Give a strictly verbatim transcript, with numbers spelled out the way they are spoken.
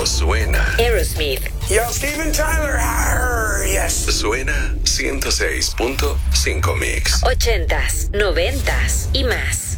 cuando suena. Aerosmith. Yo, Steven Tyler. Arr, yes. Suena ciento seis punto cinco Mix. Ochentas, noventas y más.